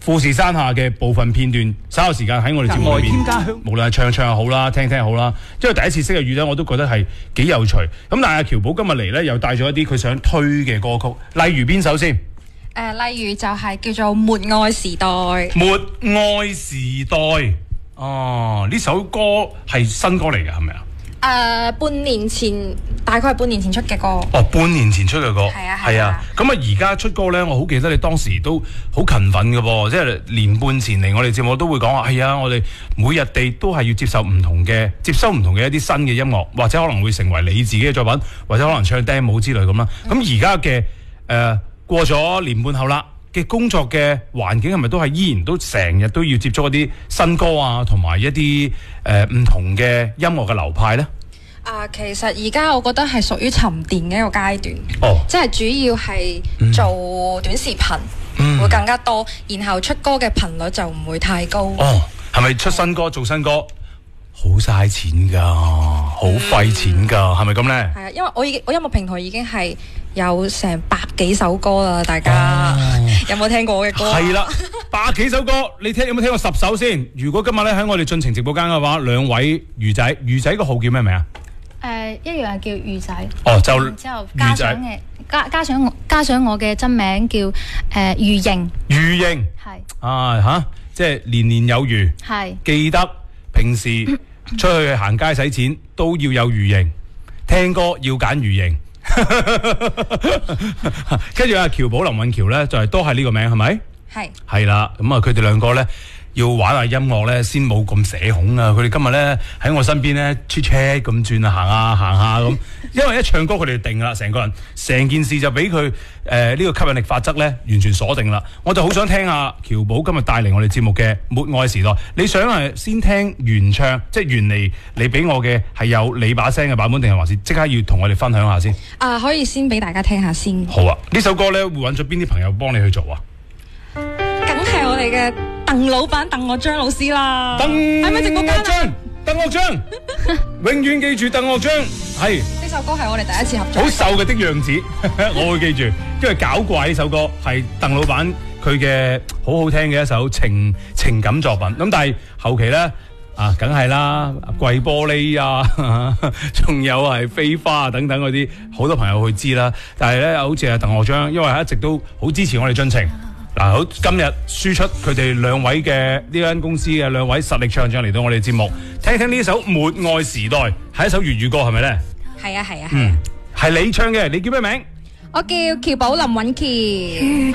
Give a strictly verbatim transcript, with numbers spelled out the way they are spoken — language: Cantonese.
富士山下嘅部分片段，稍後時間喺我哋節目裏邊，無論係唱唱又好啦，聽聽又好啦，因為第一次識嘅雨仔我都覺得係幾有趣。咁但係阿喬寶今日嚟咧，又帶咗一啲佢想推嘅歌曲，例如邊首先？ 誒、呃，例如就係叫做《末愛時代》。 末愛時代，哦，呢首歌係新歌嚟嘅，係咪啊？ 誒、呃，半年前，大概係半年前出嘅歌。 哦，半年前出嘅歌。 係啊，係啊。 咁啊，而家出歌咧，我好記得你當時都好勤奮嘅噃，即係年半前嚟我哋節目都會講話，係啊，我哋每日地都係要接受唔同嘅，接收唔同嘅一啲新嘅音樂，或者可能會成為你自己嘅作品，或者可能唱 demo 之類咁啦。咁而家嘅誒過咗年半後啦嘅工作嘅環境係咪都係依然都成日都要接觸一啲新歌啊，同埋一啲誒唔同嘅音樂嘅流派咧？ 啊、呃，其實而家我覺得係屬於沉澱嘅一個階段， 哦， 即係主要係做短視頻、 嗯、 會更加多，然後出歌嘅頻率就唔會太高。 哦，係咪出新歌做新歌好嘥錢㗎，好費錢㗎，係咪咁咧？ 係啊，因為我已經我音樂平台已經係有成百幾首歌啦，大家、哦、有冇聽過我嘅歌？係啦， 百幾首歌，你聽有冇聽過十首先？如果今日咧喺我哋進程直播間嘅話，兩位魚仔，魚仔個號叫咩名啊？ 誒、呃，一樣係叫魚仔。 哦，就然之後加上嘅加加上我加上我嘅真名叫誒魚盈。 魚盈係啊吓，即係年年有餘。係記得平時出去行街使錢都要有魚盈，聽歌要揀魚盈。跟住阿喬寶林允喬咧，就係、是、都係呢個名係咪？係係啦，咁啊，佢哋兩個咧。要玩下音樂咧，先冇咁社恐啊！佢哋今日咧喺我身邊咧 chat chat 咁轉啊，行下行下咁。因為一唱歌佢哋就定啦，成個人成件事就俾佢誒呢個吸引力法則咧完全鎖定啦。我就好想聽下喬寶今日帶嚟我哋節目嘅《末愛時代》。你想係先聽原唱，即係原嚟你俾我嘅係有你把聲嘅版本，定係還是即刻要同我哋分享下先？ 啊，可以先俾大家聽下先。 好啊！呢首歌咧會揾咗邊啲朋友幫你去做啊？ 梗係我哋嘅鄧老闆鄧岳章老師啦。 鄧岳章，鄧岳章，永遠記住鄧岳章係。 呢首歌係我哋第一次合作。 好瘦嘅的樣子，我會記住，因為搞怪呢首歌係鄧老闆佢嘅好好聽嘅一首情情感作品。咁但係後期咧啊，梗係啦，跪玻璃啊，仲有係飛花啊等等嗰啲，好多朋友去知啦。但係咧，好似係鄧岳章，因為一直都好支持我哋進程。嗱，好，今日輸出佢哋兩位嘅呢間公司嘅兩位實力唱將嚟到我哋節目，聽聽呢首《末愛時代》係一首粵語歌，係咪咧？ 係啊，係啊， 嗯，係你唱嘅，你叫咩名？ 我叫喬寶林允喬。